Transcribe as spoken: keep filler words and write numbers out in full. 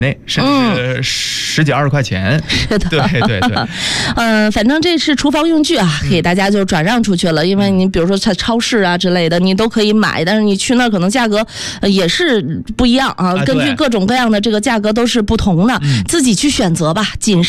内，甚至十几二十块钱。 是的， 对对对。 嗯、呃，反正这是厨房用具啊，给大家就转让出去了。因为你比如说在超市啊之类的，你都可以买，但是你去那儿可能价格也是不一样啊，根据各种各样的这个价格都是不同的，自己去选择吧，谨慎。